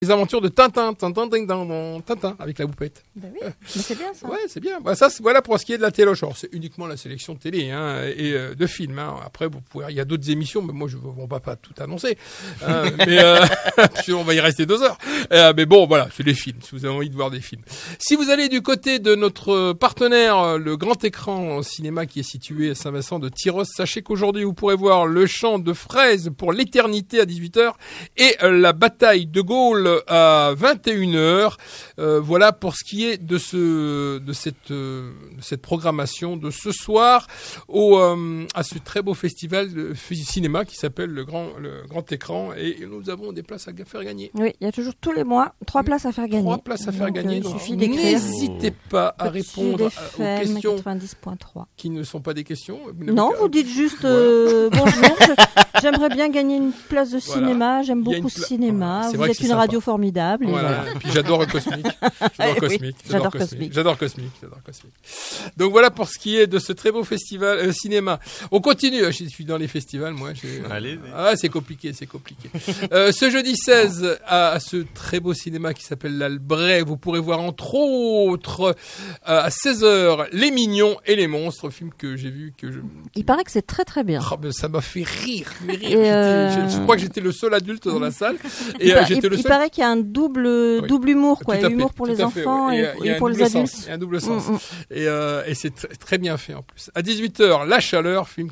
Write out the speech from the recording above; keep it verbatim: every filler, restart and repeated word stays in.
Les aventures de Tintin, Tintin, Tintin, Tintin, avec la houppette. Ben oui, mais c'est bien ça. Ouais, c'est bien. Bah, ça, c'est, voilà pour ce qui est de la téloche. Alors, c'est uniquement la sélection de télé, hein, et euh, de films, hein. Après, vous pouvez, il y a d'autres émissions, mais moi, je ne vais pas, pas tout annoncer. Hein, mais, euh, on va y rester deux heures. Euh, mais bon, voilà, c'est les films, si vous avez envie de voir des films. Si vous allez du côté de notre partenaire, le grand écran cinéma qui est situé à Saint-Vincent de Tyrosse, sachez qu'aujourd'hui, vous pourrez voir le chant de fraises pour l'éternité à dix-huit heures et euh, la bataille de Gaulle à vingt et une heures. Euh, voilà pour ce qui est de ce de cette euh, de cette programmation de ce soir au euh, à ce très beau festival de cinéma qui s'appelle le grand le grand écran, et nous avons des places à faire gagner. Oui, il y a toujours tous les mois trois places à faire gagner. Trois places à faire donc, gagner. Euh, donc, il suffit d'écrire. N'hésitez pas à répondre F aux M questions quatre-vingt-dix point trois. qui ne sont pas des questions. Vous Non, vous dites juste euh, bonjour. je- J'aimerais bien gagner une place de Voilà. cinéma. J'aime Il y a beaucoup une pla- le cinéma. Voilà, c'est Vous vrai que êtes c'est une sympa. radio formidable. et Voilà. voilà. Et puis j'adore Cosmic. J'adore Eh oui, Cosmic. j'adore Cosmic. J'adore Cosmic. J'adore Cosmic. Donc voilà pour ce qui est de ce très beau festival euh, cinéma. On continue. Je suis dans les festivals, moi. J'ai... Allez. Ah, c'est compliqué, c'est compliqué. euh, ce jeudi seize, à, à ce très beau cinéma qui s'appelle l'Albret, vous pourrez voir entre autres euh, à seize heures Les Mignons et les Monstres, film que j'ai vu que je. Il paraît que c'est très très bien. Oh, mais ça m'a fait rire, mais rire. Et J'étais- euh, je, je crois que j'étais le seul adulte dans la salle. Il, Et euh, pa- j'étais il- le il seul. paraît qu'il y a un double Oui. double humour, quoi. Tout à fait, Humour pour tout les à fait, enfants ouais. et, il y a et un pour les double adultes. sens, il y a un double sens. Mm, mm. Et, euh, et c'est tr- très bien fait en plus. À dix-huit heures, La Chaleur, film